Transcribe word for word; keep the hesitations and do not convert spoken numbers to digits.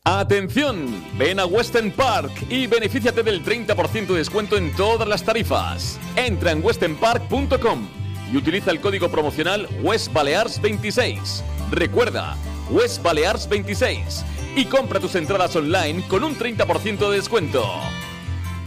¡Atención! Ven a Western Park y benefíciate del treinta por ciento de descuento en todas las tarifas. Entra en western park punto com y utiliza el código promocional West Balears veintiséis. Recuerda, West Balears veintiséis. Y compra tus entradas online con un treinta por ciento de descuento.